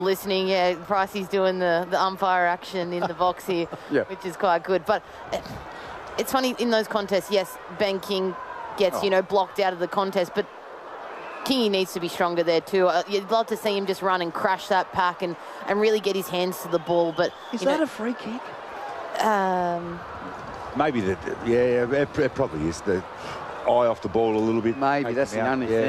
listening. Yeah, Pricey's doing the umpire action in the box here, Yeah. which is quite good. But it's funny, in those contests, yes, Ben King gets, blocked out of the contest, but Kingy needs to be stronger there too. You'd love to see him just run and crash that pack and really get his hands to the ball. But is that a free kick? Maybe it probably is. The eye off the ball a little bit. Maybe, that's the only thing.